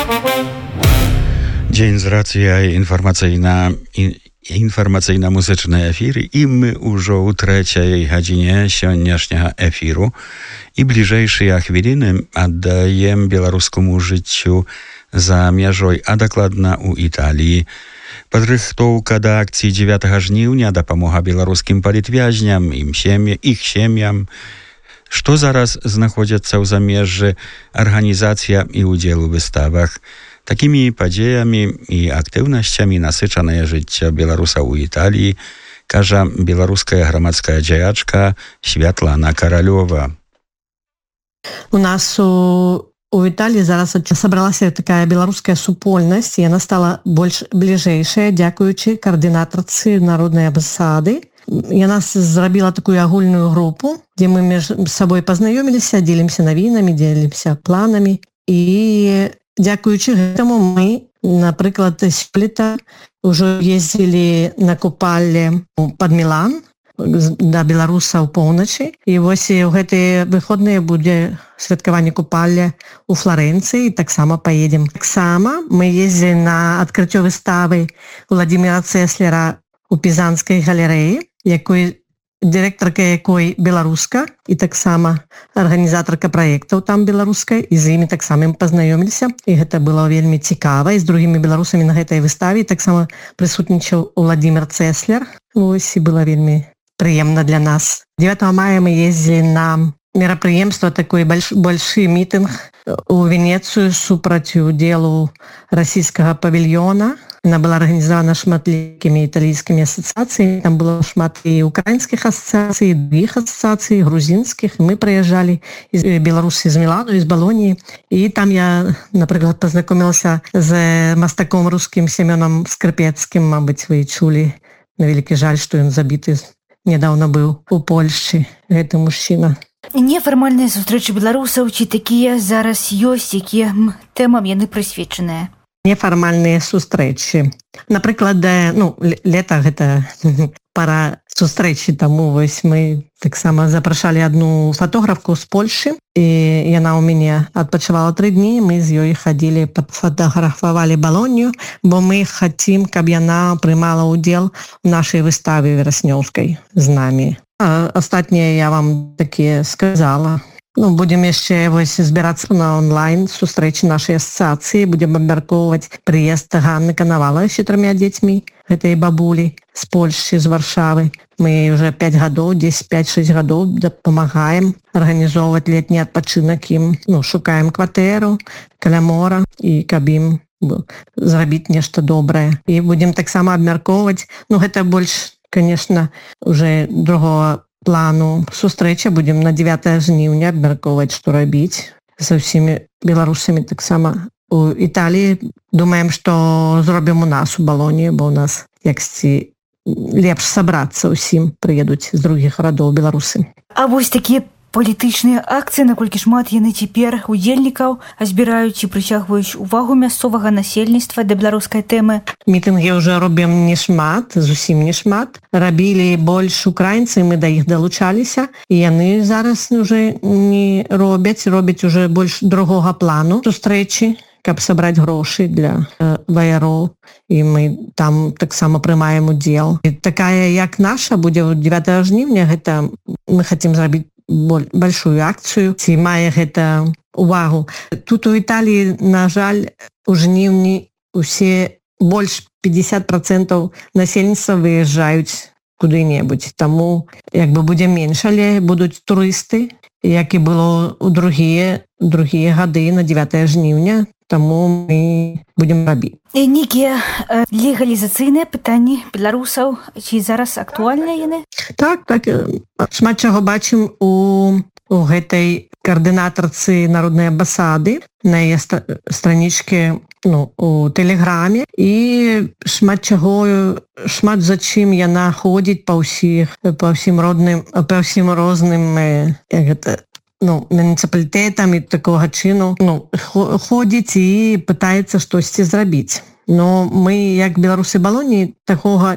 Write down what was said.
Дзень з рацыяй інфармацыйна-музычны эфір, і мы ўжо ў трэцяй гадзіне сённяшняга эфіру. І бліжэйшыя хвіліны аддаем беларускаму жыццю за мяжой, а дакладна ў Італіі. Падрыхтоўка да акцыі 9 жніўня, дапамога беларускім палітвязням, іх сем'ям, што зараз знаходзяцца ў замежжы, арганізацыя і ўдзел у выставах. Такімі падзеямі і актыўнасцямі насычанае жыццё беларуса ў Італіі, кажа беларуская грамадская дзеячка Святлана Каралёва. У нас у Італіі зараз сабралася такая беларуская супольнасць, і яна стала больш бліжэйшая, дзякуючы каардынатарцы народнай амбасады. Яна зрабіла такую агульную групу, дзе мы між сабой пазнаёміліся, дзелімся навінамі, дзелімся планамі. І дзякуючы гэтаму мы, напрыклад, сёлета ўжо ездзілі на купалле пад Мілан да беларусаў поўначы. І вось у гэтыя выходныя будзе святкаванне купалля у Флорэнцыі, таксама паедзем. Таксама мы ездзілі на адкрыццё выставы Владимира Цеслера у Пізанскай галерэі, дырэктарка якой беларуска, і таксама арганізатарка праектаў там беларускай, і з імі таксама мы пазнаёміліся, і гэта было вельмі цікава, і з другімі беларусамі на гэтай выставе таксама прысутнічаў Владимир Цеслер. Вось, і было вельмі прыемна для нас. 9 мая мы ездзілі на мерапрыемства, такой большы мітынг у Венецыю супраць удзелу расійскага павільёна. Она была арганізавана шматлікімі італійскімі асацыяцыямі. Там было шмат і украінскіх асацыяцый, і другіх асацыяцый, грузінскіх. Мы прыязджалі беларусы з Мілану, з Балоніі. І там я, напрыклад, пазнакомілася з мастаком рускім Семёнам Скрыпецкім. Мабыць, вы чулі. На вялікі жаль, што ён забіты нядаўна быў у Польшчы. Гэты мужчына. Нефармальныя сустрэчы беларусаў, ці такія зараз ёсць, якія тэмам яны прысвечаныя? Нефармальныя сустрэчы. Напрыклад, лета гэта пара сустрэчы, таму вось мы таксама запрашалі адну фатографку з Польшы, і яна ў мяне адпачывала 3 дні, мы з ёй хадзілі, фатаграфавалі Балонію, бо мы хацім, каб яна прымала ўдзел у нашай выставе вераснёўскай з намі. А астатнія я вам такія сказала. Будем яшчэ збірацца на онлайн сустрэчы нашай асацыяцыі, будзем абмяркоўваць прыезд Ганны Канавалавай з 4 дзецьмі, гэтай бабулі з Польшчы, з Варшавы. Мы уже 5 гадоў, 5-6 гадоў дапамагаем арганізоўваць летні адпачынак ім, шукаем кватэру каля мора, і каб ім зрабіць нешта добрае. І будзем таксама абмяркоўваць, гэта больш, конечно, уже другого плану сустрэча, будзем на 9 жніўня абмяркоўваць, што рабіць са ўсімі беларусамі. Таксама у Італіі думаем, што зробім у нас у Балоніі, бо у нас яксьці лепш сабрацца ўсім, прыедуць з другіх гарадоў беларусы. А вось такія палітычныя акцыі, наколькі шмат яны цяпер удзельнікаў збіраюць і прыцягваюць увагу мясцовага насельніцтва да беларускай тэмы? Мітынгі ўжо робім не шмат, зусім не шмат. Рабілі больш украінцы, мы да іх далучаліся, і яны зараз уже не робяць уже больш другога плану сустрэчы, каб сабраць грошы для ваяроў, і мы там таксама прымаем удзел. І такая, як наша, будзе 9 жніўня, гэта мы хацім зрабіць большую акцыю, ці мае гэта увагу. Тут у Італіі, на жаль, у жніўні усе больш 50% насельніцтва выязджаюць куды-небудзь. Таму будзе менш, але будуць турысты, як і было ў другія гады на 9 жніўня. Таму мы будзем рабіць. Нейкія легалізацыйныя пытанні беларусаў, ці зараз актуальныя яны? Так, шмат чаго бачым у гэтай каардынатарцы народнай амбасады, на яе странічке у Тэлеграме, і шмат за чым яна ходзіць па ўсім розным муніцыпалітэтам і такога чыну ходзіць і пытаецца штосьці зрабіць. Но мы, як беларусы Балоніі, такога